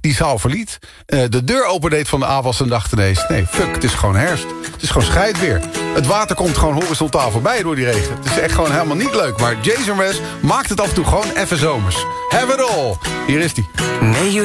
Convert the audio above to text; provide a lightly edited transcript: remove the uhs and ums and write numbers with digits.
die zaal verliet. De deur opendeed van de afwas en dacht ineens... nee, fuck, het is gewoon herfst. Het is gewoon scheidweer. Het water komt gewoon horizontaal voorbij door die regen. Het is echt gewoon helemaal niet leuk. Maar Jason Mraz maakt het af en toe gewoon even zomers. Have it all. Hier is die. Nee,